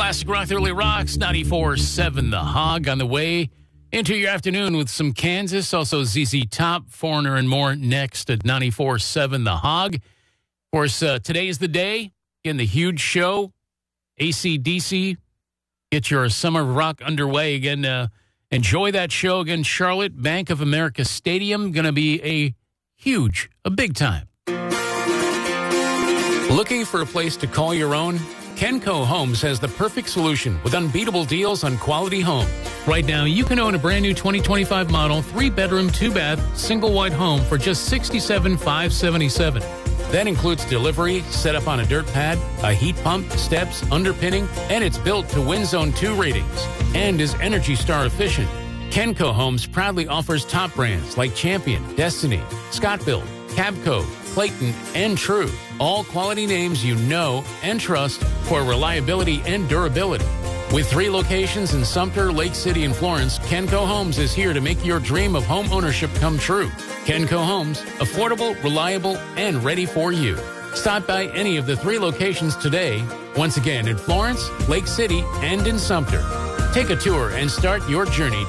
Classic Rock that really rocks. 94.7 The Hog on the way into your afternoon with some Kansas. Also ZZ Top, Foreigner, and more next at 94.7 The Hog. Of course, today is the day. Again, the huge show. AC/DC. Get your summer rock underway. Again, enjoy that show. Again, Charlotte, Bank of America Stadium. Going to be a big time. Looking for a place to call your own? Kenco Homes has the perfect solution with unbeatable deals on quality homes. Right now, you can own a brand new 2025 model, 3-bedroom, 2-bath, single-wide home for just $67,577. That includes delivery, set up on a dirt pad, a heat pump, steps, underpinning, and it's built to Wind Zone 2 ratings and is Energy Star efficient. Kenco Homes proudly offers top brands like Champion, Destiny, Scott-Built, Cabco, Clayton, and True. All quality names you know and trust for reliability and durability. With 3 locations in Sumter, Lake City, and Florence, Kenco Homes is here to make your dream of home ownership come true. Kenco Homes, affordable, reliable, and ready for you. Stop by any of the 3 locations today. Once again, in Florence, Lake City, and in Sumter. Take a tour and start your journey